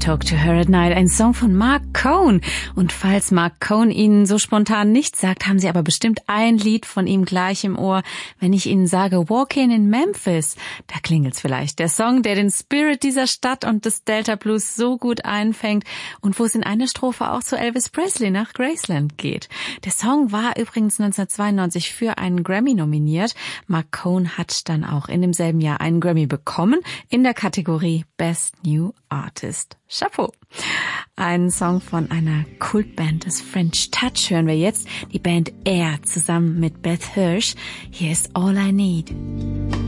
Talk to Her at Night, ein Song von Marc Cohn. Und falls Marc Cohn Ihnen so spontan nichts sagt, haben Sie aber bestimmt ein Lied von ihm gleich im Ohr. Wenn ich Ihnen sage Walkin' in Memphis, da klingelt's vielleicht. Der Song, der den Spirit dieser Stadt und des Delta Blues so gut einfängt und wo es in einer Strophe auch zu Elvis Presley nach Graceland geht. Der Song war übrigens 1992 für einen Grammy nominiert. Marc Cohn hat dann auch in demselben Jahr einen Grammy bekommen in der Kategorie Best New Artist. Chapeau! Einen Song von einer Kultband des French Touch hören wir jetzt. Die Band Air zusammen mit Beth Hirsch. Hier ist All I Need.